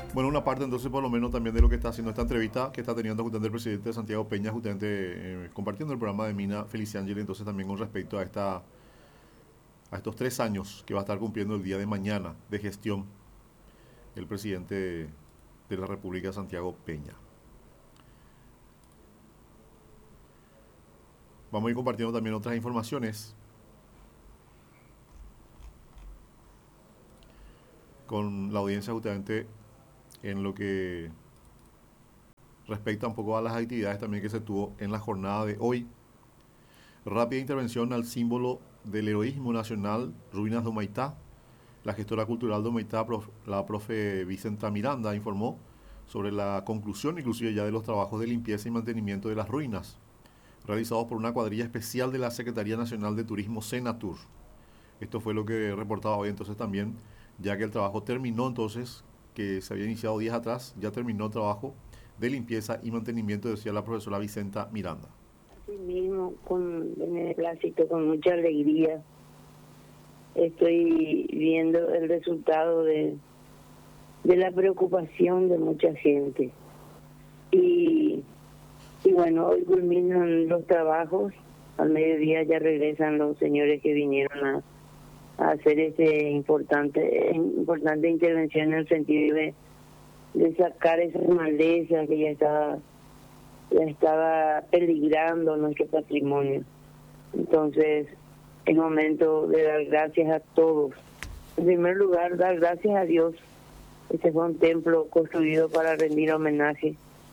Bueno, una parte entonces por lo menos también de lo que está haciendo esta entrevista que está teniendo justamente el presidente Santiago Peña, justamente compartiendo el programa de Mina Feliciangeli, entonces también con respecto a estos 3 años que va a estar cumpliendo el día de mañana de gestión el presidente de la República, Santiago Peña. Vamos a ir compartiendo también otras informaciones con la audiencia justamente en lo que respecta un poco a las actividades también que se tuvo en la jornada de hoy. Rápida intervención al símbolo del heroísmo nacional, Ruinas de Humaitá. La gestora cultural de Humaitá, la profe Vicenta Miranda, informó sobre la conclusión inclusive ya de los trabajos de limpieza y mantenimiento de las ruinas, realizados por una cuadrilla especial de la Secretaría Nacional de Turismo, Senatur. Esto fue lo que reportaba hoy entonces también, ya que el trabajo terminó entonces, que se había iniciado días atrás, ya terminó el trabajo de limpieza y mantenimiento, decía la profesora Vicenta Miranda. Así mismo, con beneplácito, con mucha alegría, estoy viendo el resultado de la preocupación de mucha gente. Y bueno, hoy culminan los trabajos, al mediodía ya regresan los señores que vinieron a hacer importante intervención en el sentido de sacar esas malezas que ya estaba peligrando nuestro patrimonio. Entonces, es momento de dar gracias a todos. En primer lugar, dar gracias a Dios. Este fue un templo construido para rendir homenaje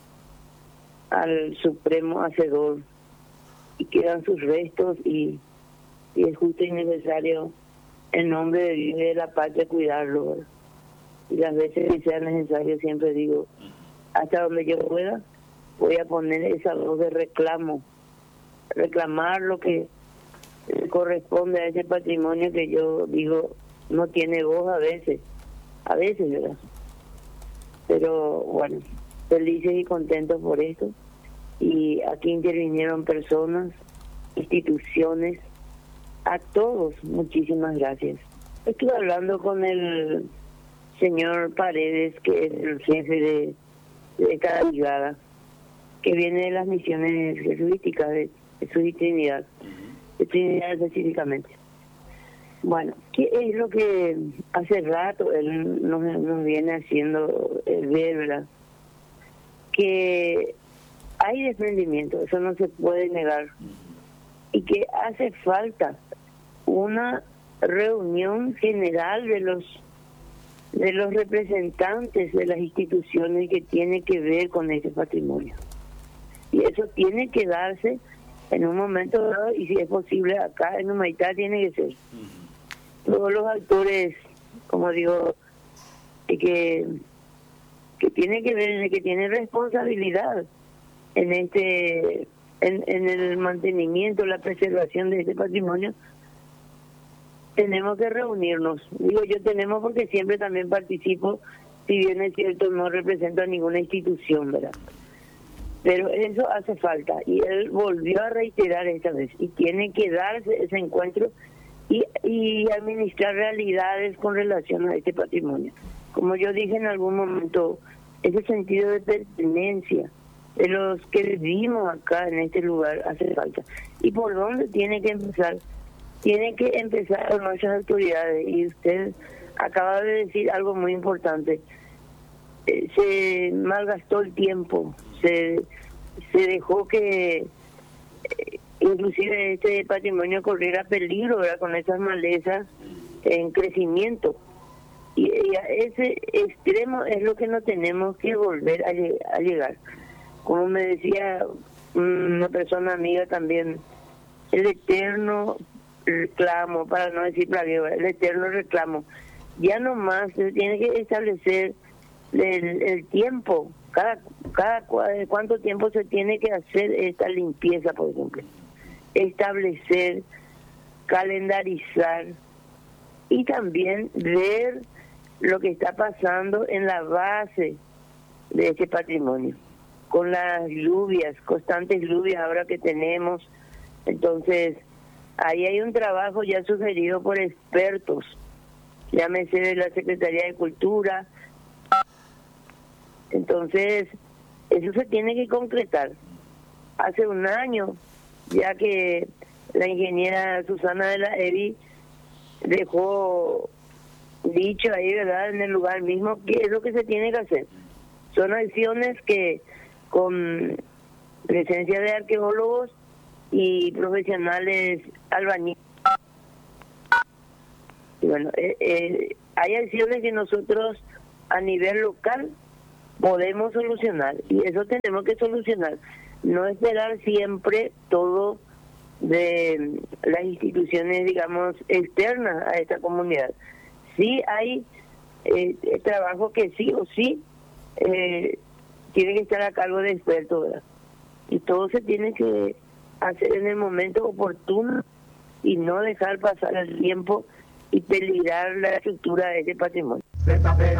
al Supremo Hacedor, y quedan sus restos y es justo y necesario en nombre de Dios y de la patria cuidarlo, ¿verdad? Y las veces que sea necesario, siempre digo, hasta donde yo pueda, voy a poner esa voz de reclamar lo que corresponde a ese patrimonio que yo digo no tiene voz a veces, ¿verdad? Pero bueno, felices y contentos por esto. Y aquí intervinieron personas, instituciones, a todos, muchísimas gracias. Estuve hablando con el señor Paredes, que es el jefe de cada brigada, que viene de las misiones jesuíticas de Jesús y Trinidad, de Trinidad específicamente. Bueno, ¿qué es lo que hace rato él nos viene haciendo ver, verdad? Que hay desprendimiento, eso no se puede negar, y que hace falta una reunión general de los representantes de las instituciones que tiene que ver con ese patrimonio. Y eso tiene que darse en un momento dado, y si es posible acá en Humaitá tiene que ser. Todos los actores, como digo, que tiene que ver, que tiene responsabilidad en el mantenimiento, la preservación de este patrimonio, tenemos que reunirnos. Digo yo tenemos porque siempre también participo, si bien es cierto no represento a ninguna institución, ¿verdad? Pero eso hace falta, y él volvió a reiterar esta vez, y tiene que darse ese encuentro y administrar realidades con relación a este patrimonio. Como yo dije en algún momento, ese sentido de pertenencia de los que vivimos acá en este lugar hace falta. ¿Y por dónde tiene que empezar? Tiene que empezar con nuestras autoridades, y usted acaba de decir algo muy importante. Se malgastó el tiempo, se dejó que inclusive este patrimonio corriera peligro, ¿verdad?, con esas malezas en crecimiento. Y a ese extremo es lo que no tenemos que volver a llegar. Como me decía una persona amiga también, el eterno reclamo, para no decir plagio, el eterno reclamo. Ya no más se tiene que establecer el tiempo, cuánto tiempo se tiene que hacer esta limpieza, por ejemplo. Establecer, calendarizar y también ver lo que está pasando en la base de este patrimonio, con las lluvias, constantes lluvias ahora que tenemos. Entonces, ahí hay un trabajo ya sugerido por expertos, llámese de la Secretaría de Cultura, Entonces, eso se tiene que concretar. Hace un año, ya que la ingeniera Susana de la EBI dejó dicho ahí, ¿verdad?, en el lugar mismo, qué es lo que se tiene que hacer. Son acciones que con presencia de arqueólogos y profesionales albañiles. Y bueno, hay acciones que nosotros a nivel local podemos solucionar, y eso tenemos que solucionar. No esperar siempre todo de las instituciones, digamos, externas a esta comunidad. Sí hay trabajo que sí o sí tiene que estar a cargo de expertos, ¿verdad? Y todo se tiene que hacer en el momento oportuno y no dejar pasar el tiempo y peligrar la estructura de ese patrimonio.